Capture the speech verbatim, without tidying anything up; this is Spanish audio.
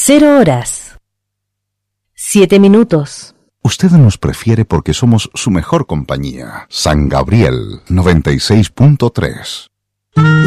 Cero horas. Siete minutos. Usted nos prefiere porque somos su mejor compañía. San Gabriel noventa y seis punto tres.